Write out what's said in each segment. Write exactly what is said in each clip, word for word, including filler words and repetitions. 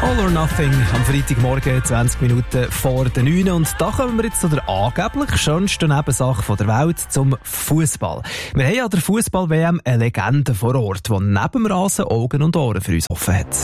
All or Nothing am Freitagmorgen, zwanzig Minuten vor der neun. Und da kommen wir jetzt zu der angeblich schönsten Nebensache der Welt, zum Fußball. Wir haben an der Fußball-W M eine Legende vor Ort, die neben dem Rasen Augen und Ohren für uns offen hat.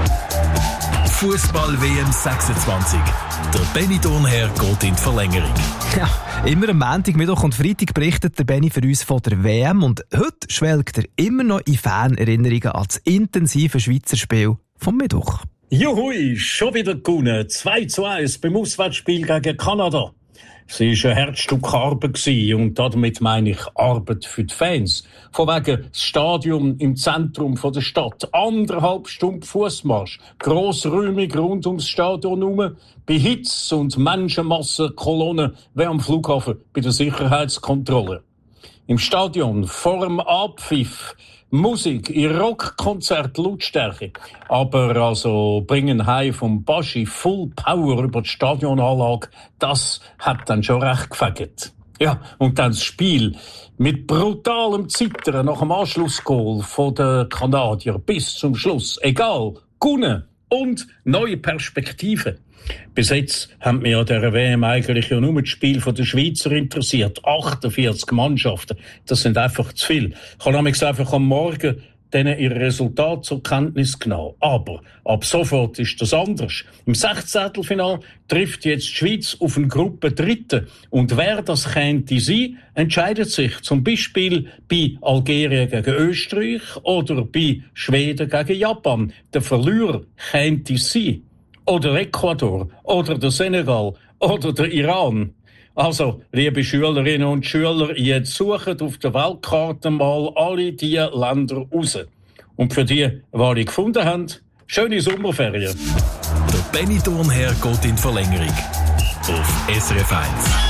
Fußball-W M sechsundzwanzig. Der Benny Thurnherr geht in die Verlängerung. Ja, immer am Montag, Mittwoch und Freitag berichtet der Benny für uns von der W M. Und heute schwelgt er immer noch in Fanerinnerungen an das intensive Schweizer Spiel vom Mittwoch. Juhui, schon wieder gewonnen. zwei zu eins beim Auswärtsspiel gegen Kanada. Es war ein Herzstück Arbeit und damit meine ich Arbeit für die Fans. Von wegen das Stadion im Zentrum der Stadt. Anderthalb Stunden Fußmarsch. Grossräumig rund ums Stadion herum. Bei Hitze und Menschenmassen, Kolonnen wie am Flughafen bei der Sicherheitskontrolle. Im Stadion vor dem Abpfiff Musik, in Rockkonzert, Lautstärke. Aber also bringen heim vom Baschi Full Power über die Stadionanlage, das hat dann schon recht gefegt. Ja, und dann das Spiel mit brutalem Zittern nach dem Anschlussgoal von den Kanadier bis zum Schluss. Egal, gewonnen und neue Perspektiven. Bis jetzt haben wir an dieser W M eigentlich ja nur das Spiel der Schweizer interessiert. achtundvierzig Mannschaften, das sind einfach zu viel. Ich habe nämlich einfach am Morgen denen ihr Resultat zur Kenntnis genommen. Aber ab sofort ist das anders. Im Sechzehntelfinale trifft jetzt die Schweiz auf eine Gruppe Dritten. Und wer das könnte sein, entscheidet sich zum Beispiel bei Algerien gegen Österreich oder bei Schweden gegen Japan. Der Verlierer könnte sein. Oder Ecuador, oder der Senegal, oder der Iran. Also, liebe Schülerinnen und Schüler, jetzt sucht auf der Weltkarte mal alle diese Länder raus. Und für die, die ich gefunden habe, schöne Sommerferien. Der Benny Thurnherr geht in die Verlängerung. Auf S R F eins.